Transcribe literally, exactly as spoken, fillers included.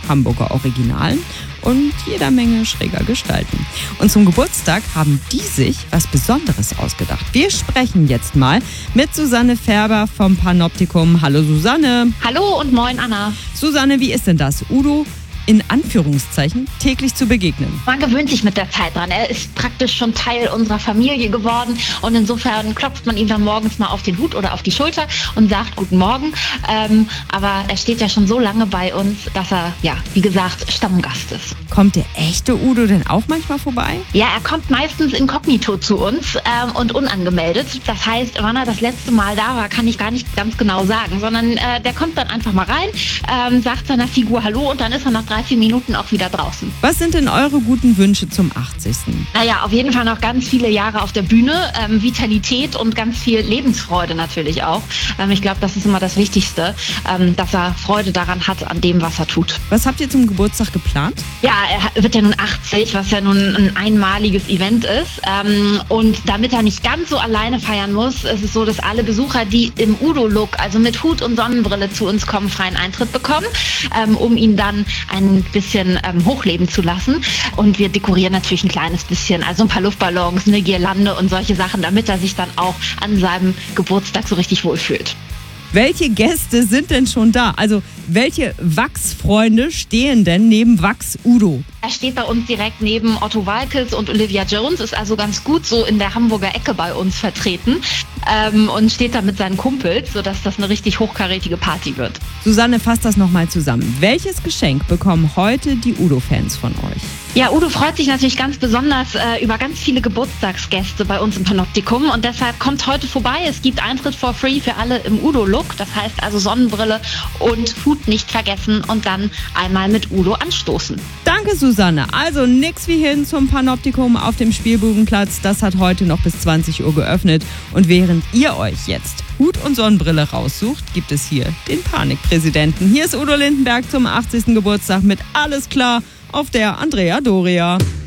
Hamburger Originalen und jeder Menge schräger Gestalten. Und zum Geburtstag haben die sich was Besonderes ausgedacht. Wir sprechen jetzt mal mit Susanne Färber vom Panoptikum. Hallo Susanne. Hallo und moin Anna. Susanne, wie ist denn das? Udo in Anführungszeichen täglich zu begegnen? Man gewöhnt sich mit der Zeit dran. Er ist praktisch schon Teil unserer Familie geworden und insofern klopft man ihm dann morgens mal auf den Hut oder auf die Schulter und sagt Guten Morgen. Ähm, aber er steht ja schon so lange bei uns, dass er, ja, wie gesagt, Stammgast ist. Kommt der echte Udo denn auch manchmal vorbei? Ja, er kommt meistens inkognito zu uns ähm, und unangemeldet. Das heißt, wann er das letzte Mal da war, kann ich gar nicht ganz genau sagen, sondern äh, der kommt dann einfach mal rein, ähm, sagt seiner Figur Hallo und dann ist er nach drei, vier Minuten auch wieder draußen. Was sind denn eure guten Wünsche zum achtzigsten? Naja, auf jeden Fall noch ganz viele Jahre auf der Bühne, ähm, Vitalität und ganz viel Lebensfreude natürlich auch. Ähm, ich glaube, das ist immer das Wichtigste, ähm, dass er Freude daran hat, an dem, was er tut. Was habt ihr zum Geburtstag geplant? Ja, er wird ja nun achtzig, was ja nun ein einmaliges Event ist. Ähm, und damit er nicht ganz so alleine feiern muss, ist es so, dass alle Besucher, die im Udo-Look, also mit Hut und Sonnenbrille zu uns kommen, freien Eintritt bekommen, ähm, um ihn dann ein bisschen ähm, hochleben zu lassen. Und wir dekorieren natürlich ein kleines bisschen, also ein paar Luftballons, eine Girlande und solche Sachen, damit er sich dann auch an seinem Geburtstag so richtig wohlfühlt. Welche Gäste sind denn schon da? Also welche Wachsfreunde stehen denn neben Wachs Udo? Er steht bei uns direkt neben Otto Waalkes und Olivia Jones, ist also ganz gut so in der Hamburger Ecke bei uns vertreten ähm, und steht da mit seinen Kumpels, sodass das eine richtig hochkarätige Party wird. Susanne, fasst das nochmal zusammen. Welches Geschenk bekommen heute die Udo-Fans von euch? Ja, Udo freut sich natürlich ganz besonders äh, über ganz viele Geburtstagsgäste bei uns im Panoptikum und deshalb kommt heute vorbei. Es gibt Eintritt for free für alle im Udo-Look, das heißt also Sonnenbrille und Hut nicht vergessen und dann einmal mit Udo anstoßen. Danke Susanne. Also nix wie hin zum Panoptikum auf dem Spielbudenplatz. Das hat heute noch bis zwanzig Uhr geöffnet und während ihr euch jetzt Hut und Sonnenbrille raussucht, gibt es hier den Panikpräsidenten. Hier ist Udo Lindenberg zum achtzigsten Geburtstag mit Alles klar auf der Andrea Doria.